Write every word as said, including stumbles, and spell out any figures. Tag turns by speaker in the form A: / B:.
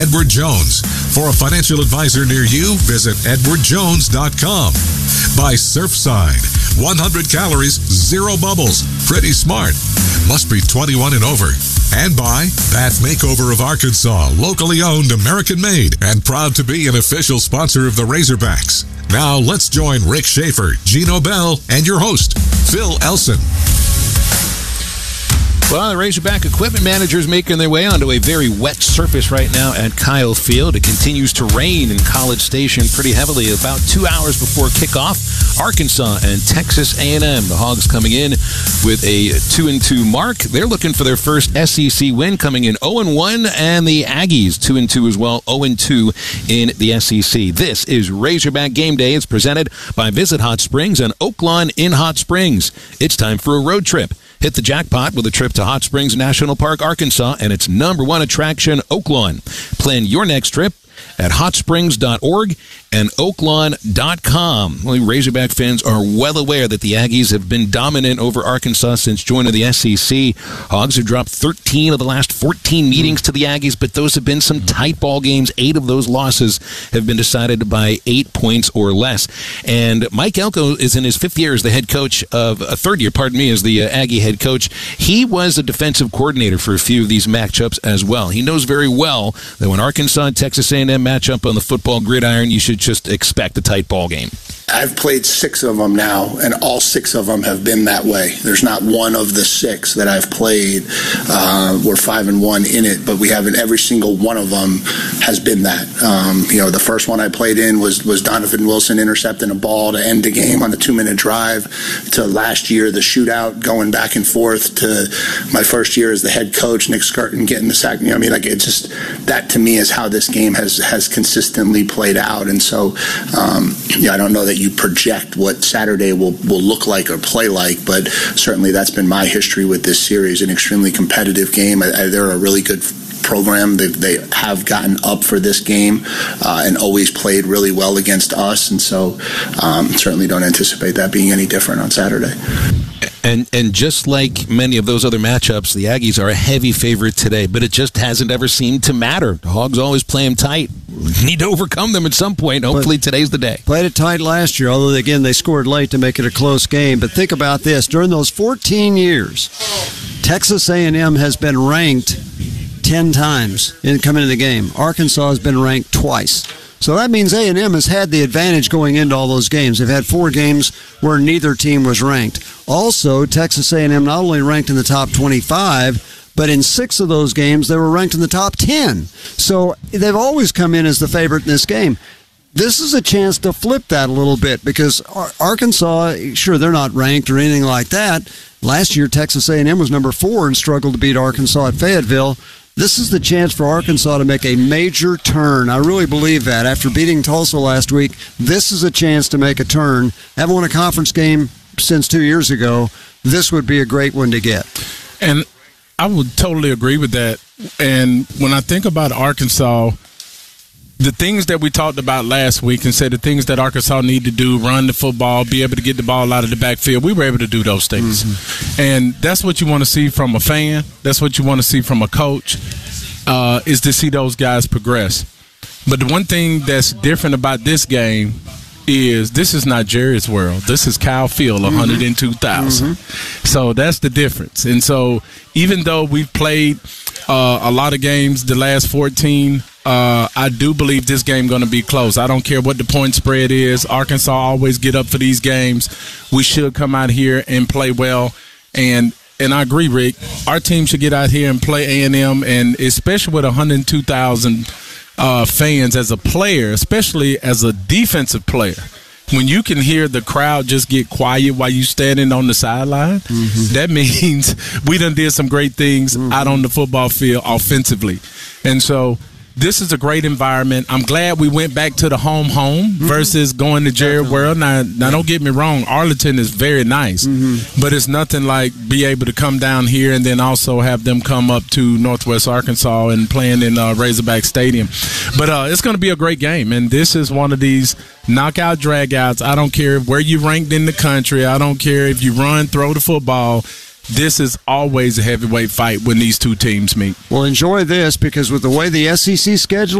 A: Edward Jones. For a financial advisor near you, visit edward jones dot com. By Surfside. one hundred calories, zero bubbles. Pretty smart. Must be twenty-one and over. And by Bath Makeover of Arkansas, locally owned, American-made, and proud to be an official sponsor of the Razorbacks. Now let's join Rick Schaefer, Gino Bell, and your host, Phil Elson.
B: Well, the Razorback equipment managers making their way onto a very wet surface right now at Kyle Field. It continues to rain in College Station pretty heavily about two hours before kickoff. Arkansas and Texas A and M. The Hogs coming in with a two and two mark. They're looking for their first S E C win, coming in oh and one, and the Aggies two and two as well, oh and two in the S E C. This is Razorback Game Day. It's presented by Visit Hot Springs and Oaklawn in Hot Springs. It's time for a road trip. Hit the jackpot with a trip to Hot Springs National Park, Arkansas, and its number one attraction, Oaklawn. Plan your next trip at hot springs dot org and oaklawn dot com. Well, Razorback fans are well aware that the Aggies have been dominant over Arkansas since joining the S E C. Hogs have dropped thirteen of the last fourteen meetings to the Aggies, but those have been some tight ball games. Eight of those losses have been decided by eight points or less. And Mike Elko is in his fifth year as the head coach of, a third year, pardon me, as the uh, Aggie head coach. He was a defensive coordinator for a few of these matchups as well. He knows very well that when Arkansas and Texas A and M match up on the football gridiron, you should just expect a tight ball game.
C: I've played six of them now, and all six of them have been that way. There's not one of the six that I've played. Uh, we're five and one in it, but we haven't. Every single one of them has been that. Um, you know, the first one I played in was was Donovan Wilson intercepting a ball to end the game on a two-minute drive. To last year, the shootout going back and forth. To my first year as the head coach, Nick Skirton getting the sack. You know, I mean, like it just that to me is how this game has has consistently played out. And so, um, yeah, I don't know that you project what Saturday will, will look like or play like, but certainly that's been my history with this series, an extremely competitive game. I, I, they're a really good program. They, they have gotten up for this game uh, and always played really well against us, and so um, certainly don't anticipate that being any different on Saturday.
B: And and just like many of those other matchups, the Aggies are a heavy favorite today, but it just hasn't ever seemed to matter. The Hogs always play them tight. Need to overcome them at some point. Hopefully but today's the day.
D: Played it tight last year, although, again, they scored late to make it a close game. But think about this. During those fourteen years, Texas A and M has been ranked ten times in coming into the game. Arkansas has been ranked twice. So that means A and M has had the advantage going into all those games. They've had four games where neither team was ranked. Also, Texas A and M not only ranked in the top twenty-five, but in six of those games, they were ranked in the top ten. So they've always come in as the favorite in this game. This is a chance to flip that a little bit because Arkansas, sure, they're not ranked or anything like that. Last year, Texas A and M was number four and struggled to beat Arkansas at Fayetteville. This is the chance for Arkansas to make a major turn. I really believe that. After beating Tulsa last week, this is a chance to make a turn. Haven't won a conference game since two years ago. This would be a great one to get.
E: And I would totally agree with that. And when I think about Arkansas, the things that we talked about last week and said the things that Arkansas need to do, run the football, be able to get the ball out of the backfield, we were able to do those things. Mm-hmm. And that's what you want to see from a fan. That's what you want to see from a coach, uh, is to see those guys progress. But the one thing that's different about this game is this is not Jerry's World. This is Kyle Field, one hundred two thousand. Mm-hmm. So that's the difference. And so even though we've played uh, a lot of games the last fourteen, Uh, I do believe this game going to be close. I don't care what the point spread is. Arkansas always get up for these games. We should come out here and play well. And and I agree, Rick. Our team should get out here and play A and M, and especially with one hundred two thousand uh, fans as a player, especially as a defensive player. When you can hear the crowd just get quiet while you standing on the sideline, mm-hmm. that means we done did some great things mm-hmm. out on the football field offensively. And so this is a great environment. I'm glad we went back to the home home mm-hmm. versus going to Jerry World. Now, now, don't get me wrong. Arlington is very nice, mm-hmm. but it's nothing like be able to come down here and then also have them come up to Northwest Arkansas and playing in uh, Razorback Stadium. But uh, it's going to be a great game, and this is one of these knockout dragouts. I don't care where you ranked in the country. I don't care if you run, throw the football. this is always a heavyweight fight when these two teams meet.
D: Well, enjoy this, because with the way the S E C schedule